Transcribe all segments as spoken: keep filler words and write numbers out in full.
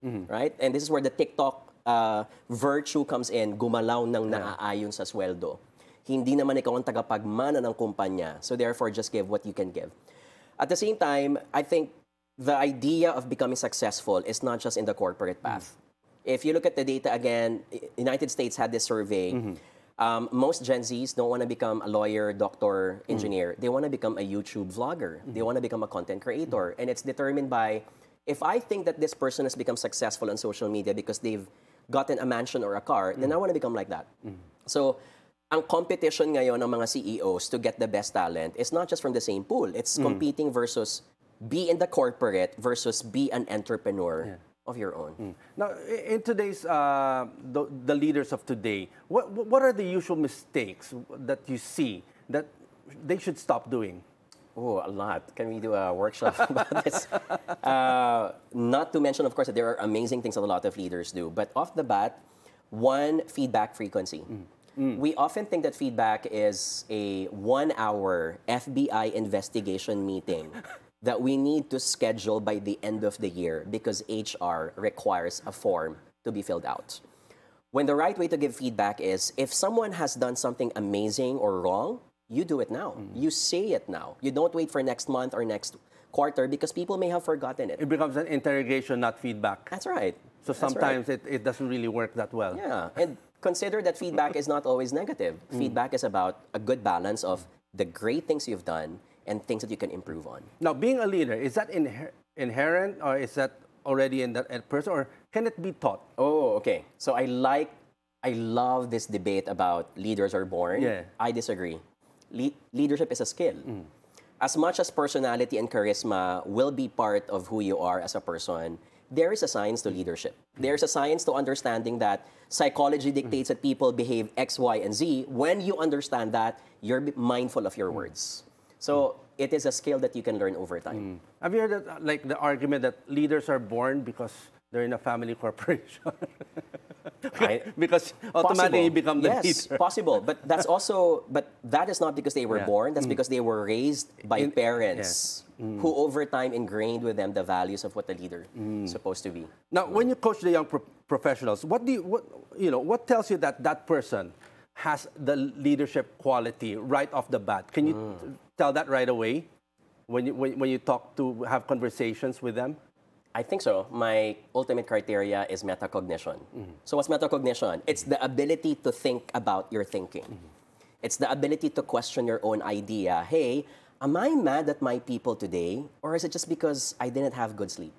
Mm-hmm. right? And this is where the TikTok uh, virtue comes in, gumalaw ng naaayon sa sweldo. Hindi naman ikaw ang tagapagmana ng kumpanya. So therefore, just give what you can give. At the same time, I think the idea of becoming successful is not just in the corporate path. Mm. If you look at the data again, United States had this survey. Mm-hmm. Um, most Gen Zs don't want to become a lawyer, doctor, engineer. Mm. They want to become a YouTube vlogger. Mm. They want to become a content creator. Mm. And it's determined by, if I think that this person has become successful on social media because they've gotten a mansion or a car, mm. then I want to become like that. Mm. So, ang competition ngayon ng mga C E Os to get the best talent is not just from the same pool. It's mm. competing versus be in the corporate versus be an entrepreneur yeah. of your own. Mm. Now, in today's, uh, the, the leaders of today, what, what are the usual mistakes that you see that they should stop doing? Oh, a lot. Can we do a workshop about this? Uh, not to mention, of course, that there are amazing things that a lot of leaders do. But off the bat, one, feedback frequency. Mm. Mm. We often think that feedback is a one-hour F B I investigation meeting that we need to schedule by the end of the year because H R requires a form to be filled out. When the right way to give feedback is, if someone has done something amazing or wrong, you do it now. Mm. You say it now. You don't wait for next month or next quarter because people may have forgotten it. It becomes an interrogation, not feedback. That's right. So sometimes right. it, it doesn't really work that well. Yeah, and consider that feedback is not always negative. Mm. Feedback is about a good balance of the great things you've done and things that you can improve on. Now, being a leader, is that inher inherent or is that already in that person, or can it be taught? Oh, okay. So I like, I love this debate about leaders are born. Yeah. I disagree. Le leadership is a skill. Mm. As much as personality and charisma will be part of who you are as a person, there is a science to leadership. There's a science to understanding that psychology dictates that people behave X, Y, and Z. When you understand that, you're mindful of your words. So it is a skill that you can learn over time. Mm. Have you heard that, like the argument that leaders are born because they're in a family corporation? I, because automatically you become the yes, leader. Yes, possible. But that's also, but that is not because they were yeah. born. That's mm. because they were raised by in, parents yeah. mm. who over time ingrained with them the values of what the leader mm. is supposed to be. Now, when you coach the young pro professionals, what do you, what, you know, what tells you that that person has the leadership quality right off the bat? Can you mm. tell that right away when you, when, when you talk to, have conversations with them? I think so. My ultimate criteria is metacognition. Mm-hmm. So what's metacognition? It's the ability to think about your thinking. Mm-hmm. It's the ability to question your own idea. Hey, am I mad at my people today? Or is it just because I didn't have good sleep?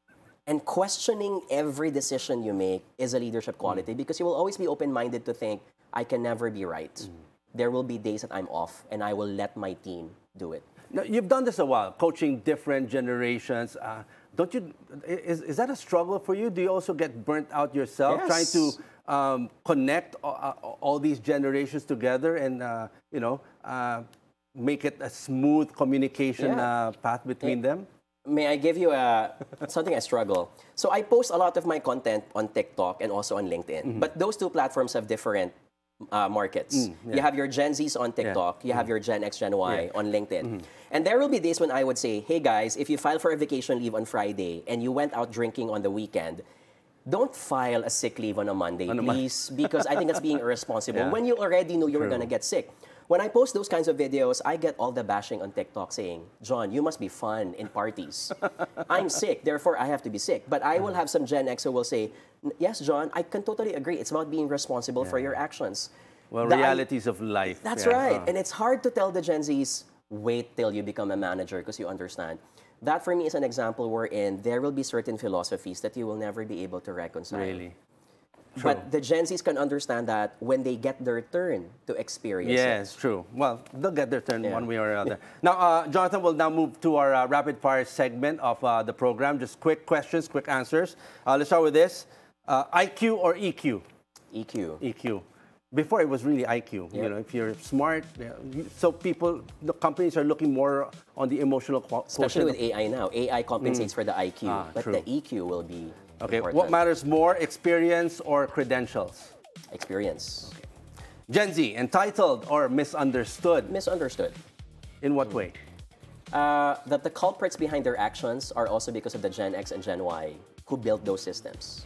And questioning every decision you make is a leadership quality mm-hmm. because you will always be open-minded to think, I can never be right. Mm-hmm. There will be days that I'm off and I will let my team do it. Now, you've done this a while, coaching different generations. Uh, Don't you, is, is that a struggle for you? Do you also get burnt out yourself yes. trying to um, connect all, all these generations together and, uh, you know, uh, make it a smooth communication yeah. uh, path between yeah. them? May I give you a, something I struggle? So I post a lot of my content on TikTok and also on LinkedIn. Mm-hmm. But those two platforms have different Uh, markets. Mm, yeah. You have your Gen Zs on TikTok, yeah. you have mm. your Gen X, Gen Y yeah. on LinkedIn. Mm. And there will be days when I would say, hey guys, if you file for a vacation leave on Friday and you went out drinking on the weekend, don't file a sick leave on a Monday, on please, a Mon because I think that's being irresponsible yeah. when you already knew you True. were going to get sick. When I post those kinds of videos, I get all the bashing on TikTok saying, John, you must be fun in parties. I'm sick, therefore I have to be sick. But I will have some Gen X who will say, yes, John, I can totally agree. It's about being responsible yeah. for your actions. Well, the realities I, of life. That's yeah. right. Uh. And it's hard to tell the Gen Zs, wait till you become a manager because you understand. That for me is an example wherein there will be certain philosophies that you will never be able to reconcile. Really? True. But the Gen Zs can understand that when they get their turn to experience yes, it. true. Well, they'll get their turn yeah. one way or another. Now, uh, Jonathan will now move to our uh, rapid fire segment of uh, the program. Just quick questions, quick answers. Uh, let's start with this. Uh, I Q or E Q? E Q. E Q. Before it was really I Q. Yep. You know, if you're smart, so people, the companies are looking more on the emotional quality. Especially with A I now. A I compensates mm. for the I Q, ah, but true. the E Q will be Okay, important. What matters more, experience or credentials? Experience. Okay. Gen Z, entitled or misunderstood? Misunderstood. In what mm. way? Uh, that the culprits behind their actions are also because of the Gen X and Gen Y who built those systems.